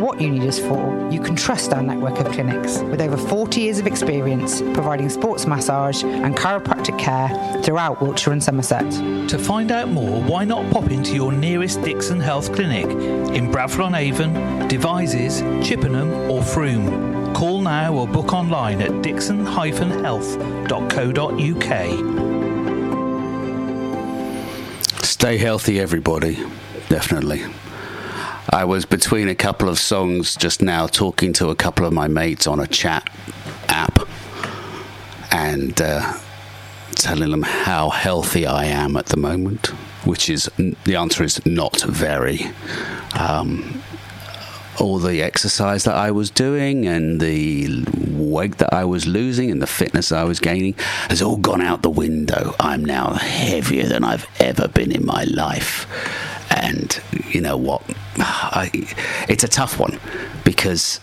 what you need us for, you can trust our network of clinics with over 40 years of experience providing sports massage and chiropractic care throughout Wiltshire and Somerset. To find out more, why not pop into your nearest Dixon Health Clinic in Bradford-on-Avon, Devizes, Chippenham or Frome. Call now or book online at dixon-health.co.uk. Stay healthy, everybody. Definitely. I was between a couple of songs just now talking to a couple of my mates on a chat app and telling them how healthy I am at the moment, which is, the answer is not very. All the exercise that I was doing and the weight that I was losing and the fitness I was gaining has all gone out the window. I'm now heavier than I've ever been in my life. And you know what? It's a tough one because,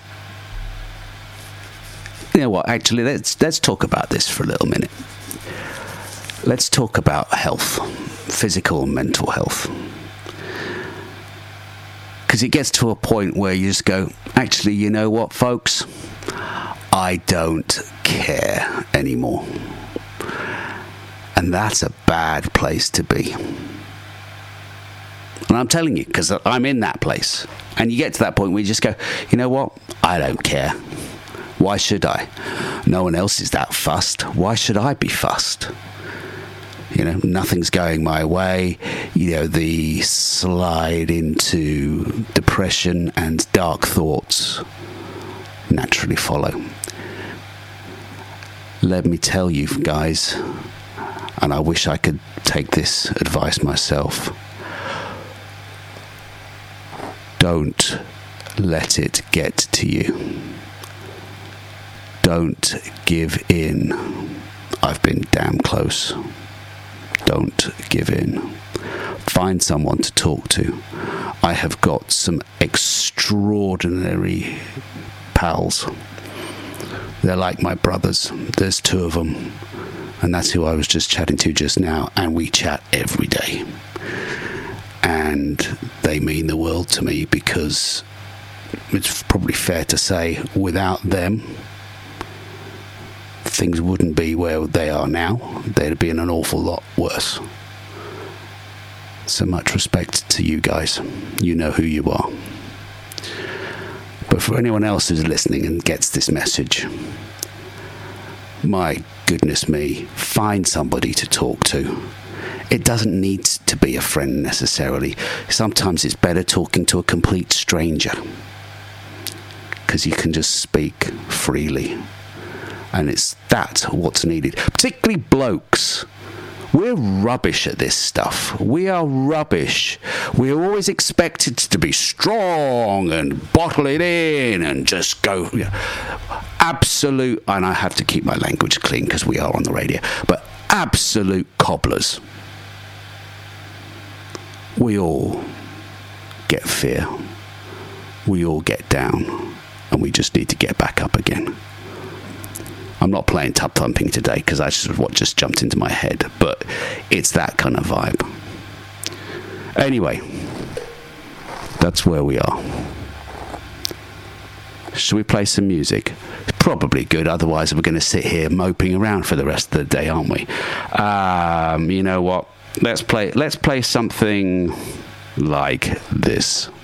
you know what? Actually, let's talk about this for a little minute. Let's talk about health, physical and mental health. Because it gets to a point where you just go, actually, you know what, folks? I don't care anymore. And that's a bad place to be. And I'm telling you, because I'm in that place. And you get to that point where you just go, you know what? I don't care. Why should I? No one else is that fussed. Why should I be fussed? You know, nothing's going my way. You know, the slide into depression and dark thoughts naturally follow. Let me tell you, guys, and I wish I could take this advice myself. Don't let it get to you. Don't give in. I've been damn close. Don't give in. Find someone to talk to. I have got some extraordinary pals. They're like my brothers. There's two of them. And that's who I was just chatting to just now. And we chat every day. And they mean the world to me because it's probably fair to say without them, things wouldn't be where they are now. They'd be in an awful lot worse. So much respect to you guys. You know who you are. But for anyone else who's listening and gets this message, my goodness me, find somebody to talk to. It doesn't need to be a friend necessarily. Sometimes it's better talking to a complete stranger because you can just speak freely. And it's that what's needed. Particularly blokes. We're rubbish at this stuff. We are rubbish. We're always expected to be strong and bottle it in and just go. You know, absolute, and I have to keep my language clean because we are on the radio, but absolute cobblers. We all get fear. We all get down. And we just need to get back up again. I'm not playing tub thumping today because that's what just jumped into my head. But it's that kind of vibe. Anyway, that's where we are. Should we play some music? Probably good, otherwise we're going to sit here moping around for the rest of the day, aren't we? You know what? Let's play something like this.